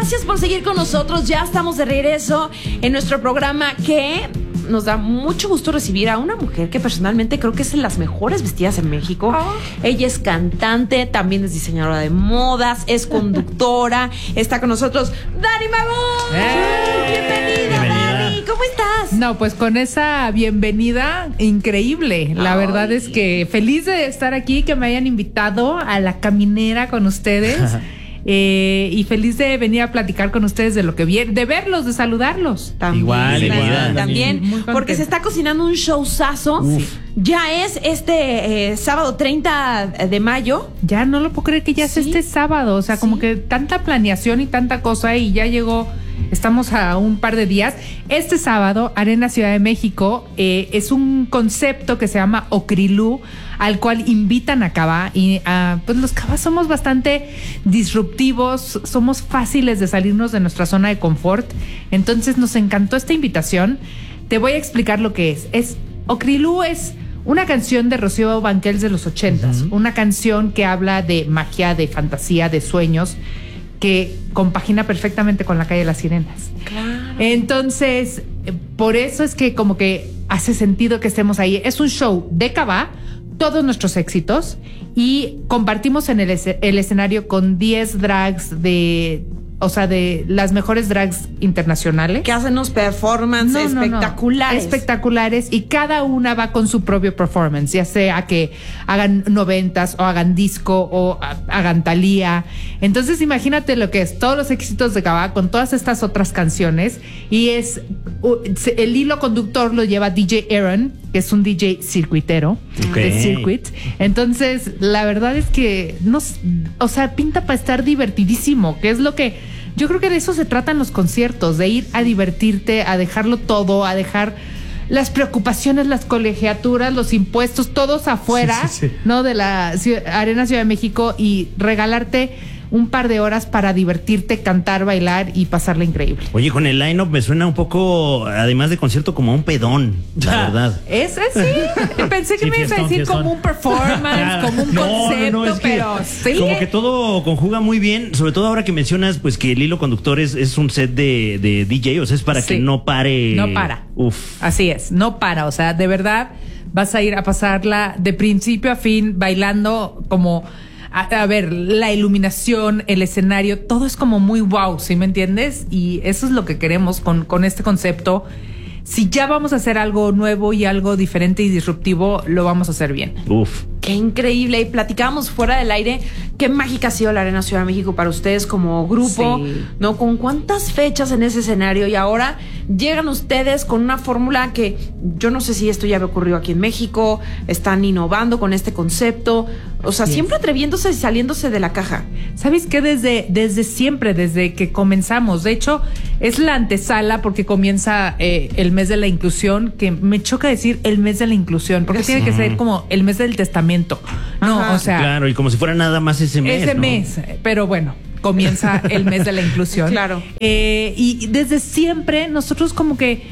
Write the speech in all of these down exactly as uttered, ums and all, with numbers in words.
Gracias por seguir con nosotros. Ya estamos de regreso en nuestro programa que nos da mucho gusto recibir a una mujer que personalmente creo que es de las mejores vestidas en México. Oh. Ella es cantante, también es diseñadora de modas, es conductora. Está con nosotros Dani Magún. ¡Eh! Bienvenida, Bienvenida, Dani. ¿Cómo estás? No, pues con esa bienvenida increíble. La Ay. verdad es que feliz de estar aquí, que me hayan invitado a La Caminera con ustedes. Eh, y feliz de venir a platicar con ustedes de lo que viene, de verlos, de saludarlos. También, igual, igual. También, porque se está cocinando un showzazo. Sí. Ya es este eh, sábado treinta de mayo. Ya no lo puedo creer que ya ¿Sí? es este sábado. O sea, ¿Sí? como que tanta planeación y tanta cosa y ya llegó. Estamos a un par de días. Este sábado, Arena Ciudad de México, eh, es un concepto que se llama Ocrilú, al cual invitan a Cava. Y uh, pues los Cava somos bastante disruptivos, somos fáciles de salirnos de nuestra zona de confort. Entonces nos encantó esta invitación. Te voy a explicar lo que es. Es Ocrilú es una canción de Rocío Banquels de los ochentas, uh-huh. una canción que habla de magia, de fantasía, de sueños, que compagina perfectamente con La Calle de las Sirenas. Claro. Entonces, por eso es que como que hace sentido que estemos ahí. Es un show de Cava, todos nuestros éxitos, y compartimos en el, es- el escenario con diez drags de... O sea, de las mejores drags internacionales. Que hacen unos performances no, no, espectaculares. No. Espectaculares. Y cada una va con su propio performance. Ya sea que hagan noventas o hagan disco o hagan Thalía. Entonces imagínate lo que es. Todos los éxitos de Cava con todas estas otras canciones. Y es... El hilo conductor lo lleva D J Aaron, que es un D J circuitero. Okay. De Circuit. Entonces, la verdad es que... Nos, o sea, pinta para estar divertidísimo. Que es lo que... Yo creo que de eso se tratan los conciertos, de ir a divertirte, a dejarlo todo, a dejar las preocupaciones, las colegiaturas, los impuestos, todos afuera, sí, sí, sí. ¿no? De la Arena Ciudad de México y regalarte un par de horas para divertirte, cantar, bailar y pasarla increíble. Oye, con el line-up me suena un poco, además de concierto, como a un pedón, la verdad. Es así. Pensé que sí, me ibas a decir fiestón. Como un performance, como un no, concepto, no, no, es pero que, sí. Como que todo conjuga muy bien, sobre todo ahora que mencionas pues que el hilo conductor es, es un set de, de D J, o sea, es para sí. que no pare. No para. Uf. Así es, no para, o sea, de verdad vas a ir a pasarla de principio a fin bailando como... A, a ver, la iluminación, el escenario, todo es como muy wow, ¿sí me entiendes? Y eso es lo que queremos con, con este concepto. Si ya vamos a hacer algo nuevo y algo diferente y disruptivo, lo vamos a hacer bien. Uf. Qué increíble. Y platicábamos fuera del aire qué mágica ha sido la Arena Ciudad de México para ustedes como grupo, sí. ¿no? Con cuántas fechas en ese escenario y ahora llegan ustedes con una fórmula que yo no sé si esto ya había ocurrido aquí en México, están innovando con este concepto, o sea, sí. siempre atreviéndose y saliéndose de la caja. ¿Sabes qué? Desde, desde siempre, desde que comenzamos, de hecho, es la antesala porque comienza eh, el mes de la inclusión, que me choca decir el mes de la inclusión, porque sí. tiene que ser como el mes del testamento. No, Ajá. o sea. Claro, y como si fuera nada más ese mes. Ese ¿no? mes, pero bueno, comienza el mes de la inclusión. Claro. Eh, y desde siempre nosotros como que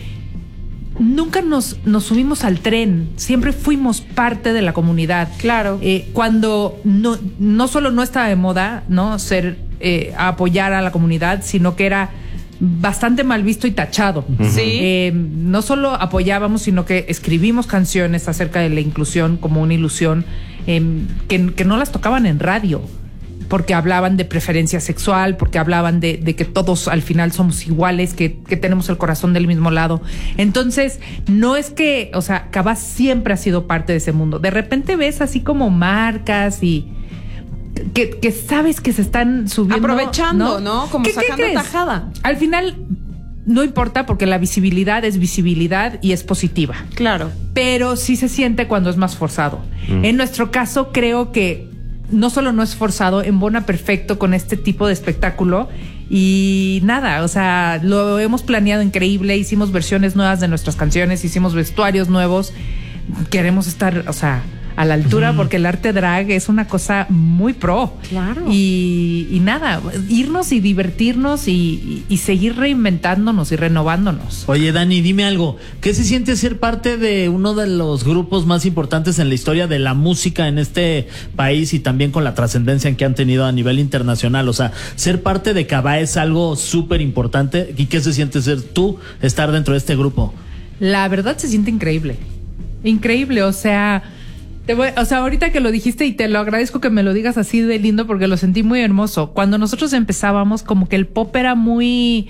nunca nos, nos subimos al tren, siempre fuimos parte de la comunidad. Claro. Eh, cuando no, no solo no estaba de moda, ¿no? Ser, eh, apoyar a la comunidad, sino que era bastante mal visto y tachado. Sí. Eh, no solo apoyábamos, sino que escribimos canciones acerca de la inclusión como una ilusión, eh, que, que no las tocaban en radio, porque hablaban de preferencia sexual, porque hablaban de, de que todos al final somos iguales, que, que tenemos el corazón del mismo lado. Entonces, no es que, o sea, Cava siempre ha sido parte de ese mundo. De repente ves así como marcas y... Que, que sabes que se están subiendo, aprovechando, ¿no? ¿no? Como ¿Qué, sacando ¿qué tajada. Al final no importa porque la visibilidad es visibilidad y es positiva. Claro. Pero sí se siente cuando es más forzado. Mm. En nuestro caso creo que no solo no es forzado, embona perfecto con este tipo de espectáculo y nada, o sea, lo hemos planeado increíble, hicimos versiones nuevas de nuestras canciones, hicimos vestuarios nuevos, queremos estar, o sea, a la altura, Uh-huh. porque el arte drag es una cosa muy pro. Claro. Y, y nada, irnos y divertirnos y, y, y seguir reinventándonos y renovándonos. Oye, Dani, dime algo. ¿Qué se siente ser parte de uno de los grupos más importantes en la historia de la música en este país y también con la trascendencia que han tenido a nivel internacional? O sea, ser parte de Cabá es algo súper importante. ¿Y qué se siente ser tú, estar dentro de este grupo? La verdad se siente increíble. Increíble, o sea, te voy, o sea, ahorita que lo dijiste y te lo agradezco que me lo digas así de lindo porque lo sentí muy hermoso. Cuando nosotros empezábamos, como que el pop era muy...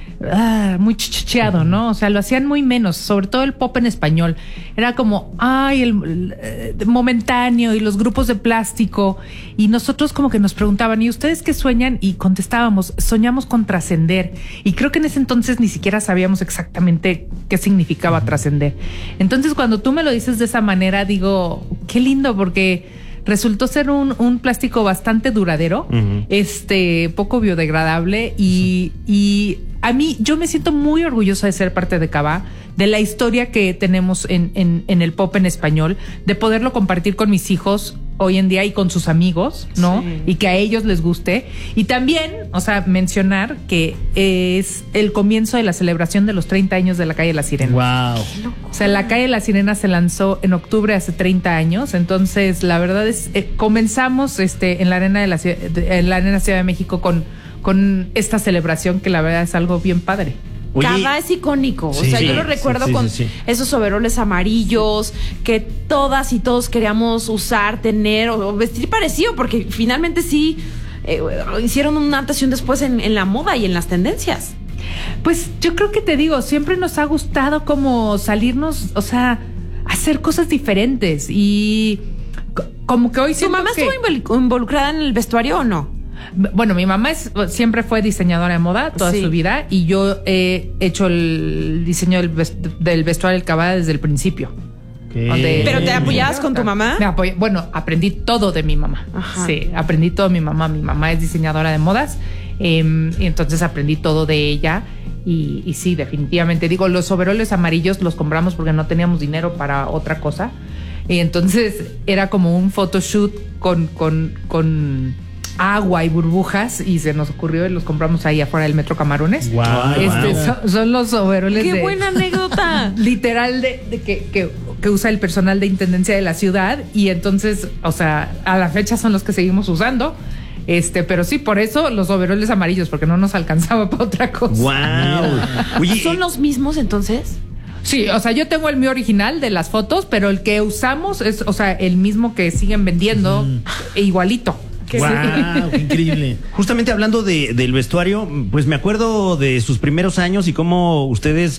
Ah, muy chicheado, ¿no? O sea, lo hacían muy menos, sobre todo el pop en español. Era como, ay, el, el, el momentáneo y los grupos de plástico. Y nosotros como que nos preguntaban, ¿y ustedes qué sueñan? Y contestábamos, soñamos con trascender. Y creo que en ese entonces ni siquiera sabíamos exactamente qué significaba trascender. Entonces, cuando tú me lo dices de esa manera, digo, qué lindo, porque resultó ser un, un plástico bastante duradero, uh-huh. este, poco biodegradable y, y a mí, yo me siento muy orgullosa de ser parte de Cabá, de la historia que tenemos en, en, en el pop en español, de poderlo compartir con mis hijos hoy en día y con sus amigos, ¿no? Sí. Y que a ellos les guste. Y también, o sea, mencionar que es el comienzo de la celebración de los treinta años de la Calle La Sirena. Wow. O sea, la Calle La Sirena se lanzó en octubre hace treinta años. Entonces, la verdad es, eh, comenzamos este, en la arena de la en la arena Ciudad de México con, con esta celebración que la verdad es algo bien padre. Oye, Cabá es icónico, sí, o sea, sí, yo lo recuerdo sí, sí, con sí, sí. esos overoles amarillos que todas y todos queríamos usar, tener o, o vestir parecido, porque finalmente sí eh, hicieron un antes y un después en, en la moda y en las tendencias. Pues yo creo que te digo, siempre nos ha gustado como salirnos, o sea, hacer cosas diferentes y como que hoy siento ¿Tu mamá que... estuvo involucrada en el vestuario o no? Bueno, mi mamá es, siempre fue diseñadora de moda toda sí. su vida y yo he hecho el diseño del, vest, del vestuario del Cabá desde el principio. Donde, ¿Pero te apoyabas con tu mamá? Me apoyé, bueno, aprendí todo de mi mamá. Ajá. Sí, aprendí todo de mi mamá. Mi mamá es diseñadora de modas eh, y entonces aprendí todo de ella. Y, y sí, definitivamente. Digo, los overoles amarillos los compramos porque no teníamos dinero para otra cosa. Y entonces era como un photoshoot con... con, con agua y burbujas y se nos ocurrió y los compramos ahí afuera del Metro Camarones. Wow, este, wow. Son, son los overoles. ¡Qué de, buena anécdota! Literal de, de que, que, que usa el personal de intendencia de la ciudad y entonces, o sea, a la fecha son los que seguimos usando. Este, pero sí, por eso los overoles amarillos, porque no nos alcanzaba para otra cosa. ¡Wow! Oye, ¿son los mismos entonces? Sí, o sea, yo tengo el mío original de las fotos, pero el que usamos es, o sea, el mismo que siguen vendiendo, mm. e igualito. ¡Wow! ¡Qué increíble! Justamente hablando de, del vestuario, pues me acuerdo de sus primeros años y cómo ustedes,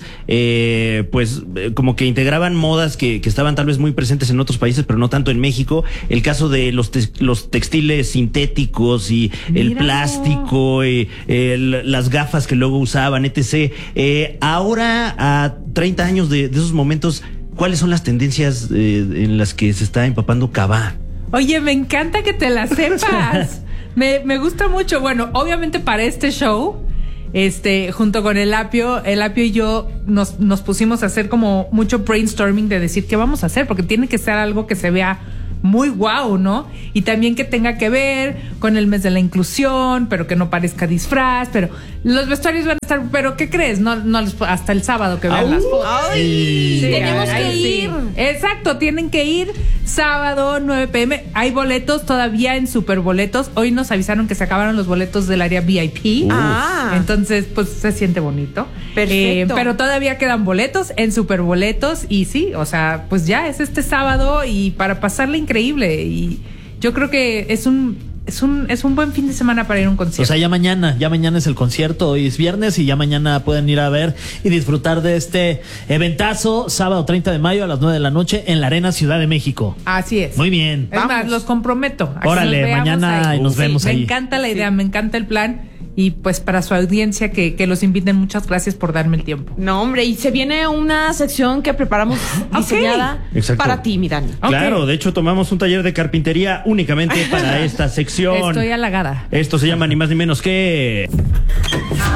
eh, pues, como que integraban modas que, que estaban tal vez muy presentes en otros países, pero no tanto en México. El caso de los, te, los textiles sintéticos y Míralo. el plástico, y, el, las gafas que luego usaban, etcétera. Eh, ahora, a treinta años de, de esos momentos, ¿cuáles son las tendencias eh, en las que se está empapando Cabá? Oye, me encanta que te la sepas. me, me gusta mucho. Bueno, obviamente para este show, este, junto con el Apio, el Apio y yo nos, nos pusimos a hacer como mucho brainstorming de decir qué vamos a hacer, porque tiene que ser algo que se vea muy guau, ¿no? Y también que tenga que ver con el mes de la inclusión, pero que no parezca disfraz, pero los vestuarios van a estar, pero ¿qué crees? No, no hasta el sábado que vean las fotos. ¡Ay! Sí, tenemos ay, que ay, ir. Sí. Exacto, tienen que ir sábado nueve pm. Hay boletos todavía en Superboletos. Hoy nos avisaron que se acabaron los boletos del área V I P. Ah. Entonces, pues se siente bonito. Perfecto. Eh, pero todavía quedan boletos en Superboletos y sí, o sea, pues ya es este sábado y para pasarle increíble. Increíble y yo creo que es un es un es un buen fin de semana para ir a un concierto. O sea, ya mañana, ya mañana es el concierto, hoy es viernes y ya mañana pueden ir a ver y disfrutar de este eventazo sábado treinta de mayo a las nueve de la noche en la Arena Ciudad de México. Así es. Muy bien. Es más, los comprometo. Órale, mañana ahí. nos vemos sí, ahí. Me encanta la idea, sí. me encanta el plan. Y pues para su audiencia que, que los inviten, muchas gracias por darme el tiempo. No, hombre, y se viene una sección que preparamos diseñada okay. para ti, mi Dani. Claro, okay. de hecho tomamos un taller de carpintería únicamente para esta sección. Estoy halagada. Esto se llama ni más ni menos que...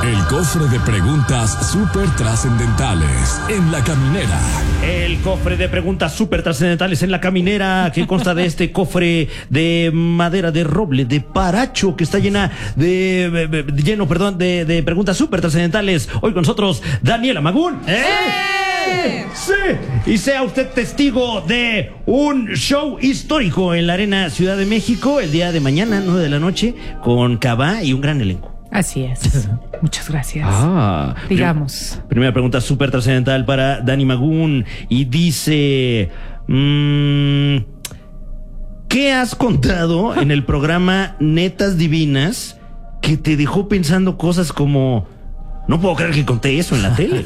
El cofre de preguntas súper trascendentales en La Caminera. El cofre de preguntas súper trascendentales en La Caminera, que consta de este cofre de madera de roble, de paracho, que está llena de, de, de lleno, perdón, de, de preguntas súper trascendentales. Hoy con nosotros, Daniela Magún. ¿Eh? ¡Eh! Sí, y sea usted testigo de un show histórico en la Arena Ciudad de México el día de mañana, nueve de la noche, con Cabá y un gran elenco. Así es. Muchas gracias. Ah, digamos. Prim- primera pregunta súper trascendental para Dani Magún. Y dice: mmm, ¿qué has contado en el programa Netas Divinas que te dejó pensando cosas como: no puedo creer que conté eso en la tele?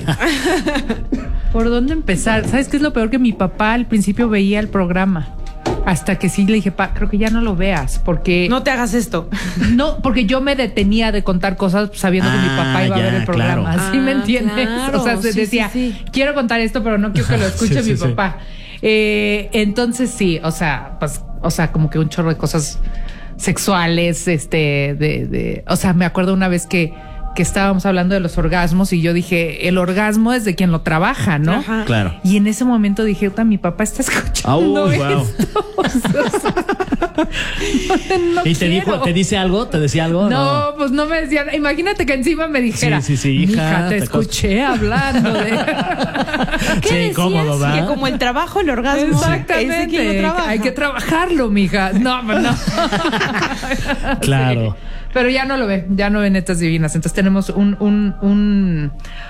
¿Por dónde empezar? ¿Sabes qué es lo peor? Que mi papá al principio veía el programa. Hasta que sí le dije, pa, creo que ya no lo veas, porque... No te hagas esto. No, porque yo me detenía de contar cosas sabiendo ah, que mi papá iba ya, a ver el programa. Claro. ¿Sí ah, me entiendes? Claro. O sea, se sí, decía, sí, sí. quiero contar esto, pero no quiero que lo escuche sí, mi sí, papá. Sí. Eh, entonces sí, o sea, pues, o sea, como que un chorro de cosas sexuales, este, de, de, o sea, me acuerdo una vez que que estábamos hablando de los orgasmos y yo dije, el orgasmo es de quien lo trabaja, ¿no? Ajá. Claro. Y en ese momento dije, mi papá está escuchando oh, esto. Wow. O sea, no, no ¿Y te dijo, te dice algo? ¿Te decía algo? No, no, pues no me decía. Imagínate que encima me dijera, sí, sí, sí, hija, hija te, te escuché cost... hablando de... ¿Qué sí, decías? Cómodo, ¿verdad? Que como el trabajo, el orgasmo. Exactamente. Es de quien lo trabaja. Hay que trabajarlo, mija. No, no. Claro. Sí. Pero ya no lo ve, ya no ve Netas Divinas. Entonces tenemos un, un, un,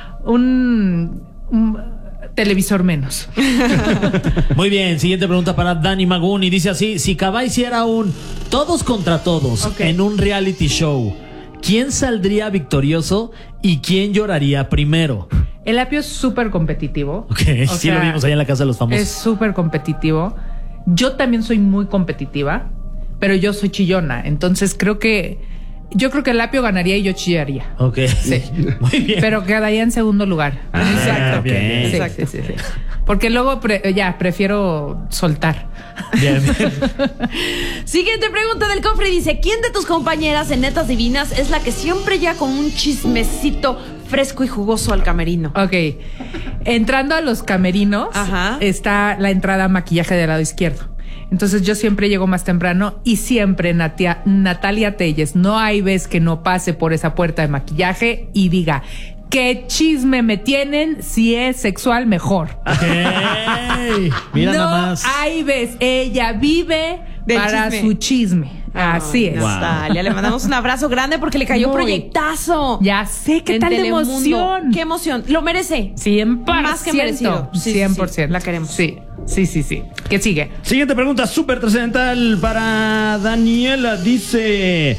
un, un televisor menos. Muy bien, siguiente pregunta para Dani Magún y dice así: si Cabá hiciera un todos contra todos okay. en un reality show, ¿quién saldría victorioso y quién lloraría primero? El Apio es súper competitivo. Ok, o sí sea, lo vimos allá en la Casa de los Famosos. Es súper competitivo. Yo también soy muy competitiva, pero yo soy chillona. Entonces creo que Yo creo que el Apio ganaría y yo chillaría. Ok. Sí. Muy bien. Pero quedaría en segundo lugar. Ah, exacto. Bien, bien. Sí, Exacto. Sí, sí, sí. Porque luego pre ya prefiero soltar. Bien, bien. Siguiente pregunta del cofre. Dice: ¿quién de tus compañeras en Netas Divinas es la que siempre llega con un chismecito fresco y jugoso al camerino? Ok. Entrando a los camerinos, Ajá. está la entrada a maquillaje del lado izquierdo. Entonces yo siempre llego más temprano y siempre Natia, Natalia Telles, no hay vez que no pase por esa puerta de maquillaje y diga: ¿qué chisme me tienen? Si es sexual, mejor. Okay. Mira no nada más. hay vez, ella vive Del para chisme. su chisme. Así es. Natalia, wow. Le mandamos un abrazo grande porque le cayó Muy. proyectazo. Ya sé, qué en tal de Telemundo. emoción. Qué emoción. Lo merece. cien por ciento. Más que merecido. Sí, cien por ciento. Sí, sí. La queremos. Sí, sí, sí, sí. ¿Qué sigue? Siguiente pregunta súper trascendental para Daniela. Dice: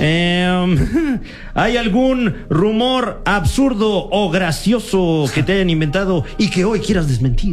eh, ¿hay algún rumor absurdo o gracioso que te hayan inventado y que hoy quieras desmentir?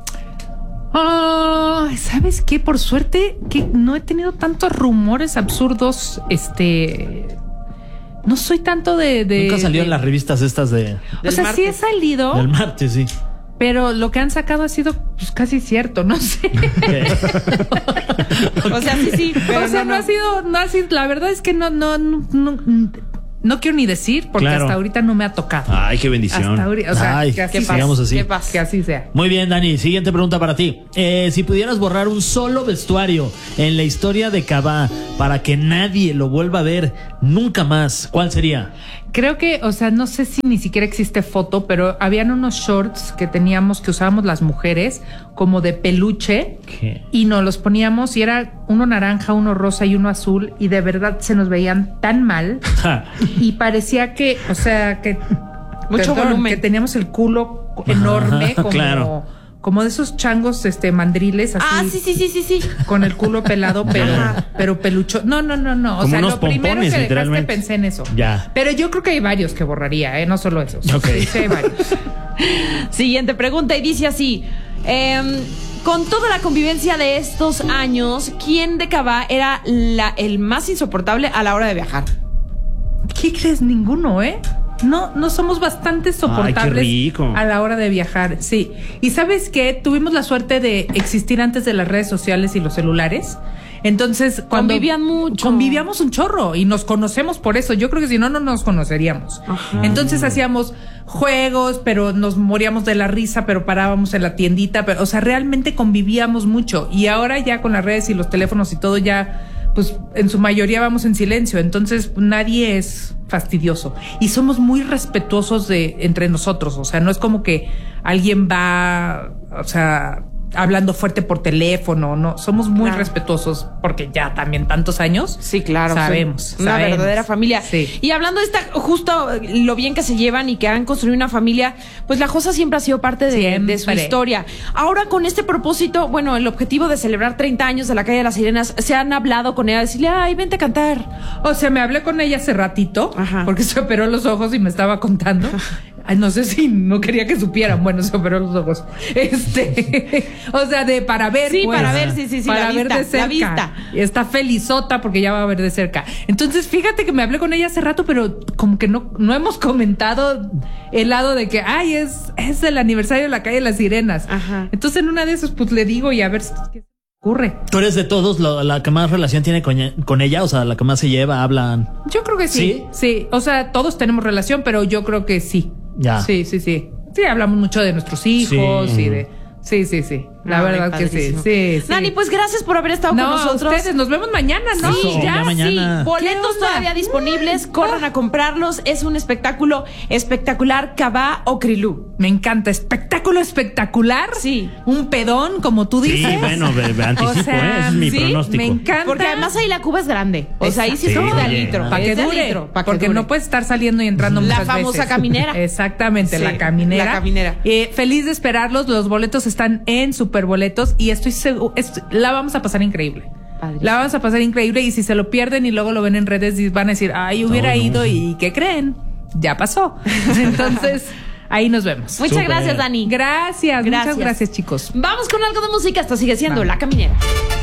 Oh, ¿sabes qué? Por suerte que no he tenido tantos rumores absurdos. Este... No soy tanto de... de Nunca salió de, en las revistas estas de... O sea, martes. Sí he salido. Del martes, sí. Pero lo que han sacado ha sido pues, casi cierto, no sé. Okay. O sea, sí, sí. Pero o sea, no, no, no ha sido... No ha sido la verdad es que no... no, no, no No quiero ni decir porque claro. hasta ahorita no me ha tocado. Ay, qué bendición. Hasta ahorita, o sea, Ay, que así sigamos así. Que, que así sea. Muy bien, Dani. Siguiente pregunta para ti. Eh, si pudieras borrar un solo vestuario en la historia de Cabá para que nadie lo vuelva a ver nunca más, ¿cuál sería? Creo que, o sea, no sé si ni siquiera existe foto, pero habían unos shorts que teníamos, que usábamos las mujeres, como de peluche. ¿Qué? Y nos los poníamos y era uno naranja, uno rosa y uno azul, y de verdad se nos veían tan mal. Y parecía que, o sea, que mucho perdón, volumen, que teníamos el culo enorme, como, claro. como de esos changos este mandriles así. Ah, sí, sí, sí, sí, sí. Con el culo pelado, pero, pero pelucho. No, no, no, no. O como sea, unos lo primero que dejaste pensé en eso. Ya. Pero yo creo que hay varios que borraría, ¿eh? No solo esos. Ok. Sí, sí hay varios. Siguiente pregunta y dice así: eh, con toda la convivencia de estos años, ¿quién de Cabá era la, el más insoportable a la hora de viajar? ¿Qué crees? Ninguno, ¿eh? No, no somos bastante soportables. Ay, qué rico. A la hora de viajar, sí. Y ¿sabes qué? Tuvimos la suerte de existir antes de las redes sociales y los celulares. Entonces, cuando Convivían mucho. Convivíamos un chorro y nos conocemos por eso. Yo creo que si no, no nos conoceríamos. Ajá. Entonces hacíamos juegos, pero nos moríamos de la risa, pero parábamos en la tiendita, pero, o sea, realmente convivíamos mucho. Y ahora ya con las redes y los teléfonos y todo ya, pues en su mayoría vamos en silencio, entonces nadie es fastidioso y somos muy respetuosos de entre nosotros, o sea, no es como que alguien va, o sea, hablando fuerte por teléfono, no, somos muy Claro. respetuosos porque ya también tantos años. Sí, claro. Sabemos. Son una sabemos. verdadera familia. Sí. Y hablando de esta, justo lo bien que se llevan y que han construido una familia, pues la Josa siempre ha sido parte de, de su Siempre. historia. Ahora con este propósito, bueno, el objetivo de celebrar treinta años de la Calle de las Sirenas, ¿se han hablado con ella? Decirle, ay, vente a cantar. O sea, me hablé con ella hace ratito, Ajá. porque se operó los ojos y me estaba contando. Ay, no sé si no quería que supieran. Bueno, se operó los ojos. Este, o sea, de para ver. Sí, pues, para ver, sí, sí, sí, para la ver vista, de cerca. la vista. Está felizota porque ya va a ver de cerca. Entonces, fíjate que me hablé con ella hace rato, pero como que no, no hemos comentado el lado de que, ay, es, es el aniversario de la Calle de las Sirenas. Ajá. Entonces, en una de esas, pues le digo y a ver qué ocurre. ¿Tú eres de todos la, la que más relación tiene con, ella- con ella? O sea, la que más se lleva, hablan. Yo creo que sí, ¿Sí? sí. O sea, todos tenemos relación, pero yo creo que sí. Ya. Sí, sí, sí. Sí, hablamos mucho de nuestros hijos Sí. y de... Sí, sí, sí. La Ay, verdad que sí, padrísimo. sí, sí. Dani, pues gracias por haber estado no, con nosotros. ustedes, nos vemos mañana, ¿no? Sí, Eso, ya, ya mañana. sí. ¿Qué Boletos onda? todavía disponibles. Corran a comprarlos. Es un espectáculo espectacular. Cabá o Krilú. Me encanta. Espectáculo espectacular. Sí. Un pedón, como tú dices. Sí, bueno, be- be- anticipo, O sea, ¿eh? Ese es mi sí, pronóstico. me encanta. Porque además ahí la cuba es grande. O sea, ahí sí Sí, somos de oye, litro. Para que Es de dure. litro, pa' que porque dure. no puedes estar saliendo y entrando La muchas famosa veces. caminera. Exactamente, Sí, la caminera. la caminera. Eh, feliz de esperarlos. Los boletos están en Superboletos y estoy seguro, es- la vamos a pasar increíble. Padrísimo. La vamos a pasar increíble y si se lo pierden y luego lo ven en redes y van a decir, ay, hubiera No, no. ido y ¿qué creen? Ya pasó. Entonces, ahí nos vemos. Muchas Súper. gracias, Dani. Gracias, Gracias. muchas gracias, chicos. Vamos con algo de música. Esto sigue siendo La Caminera.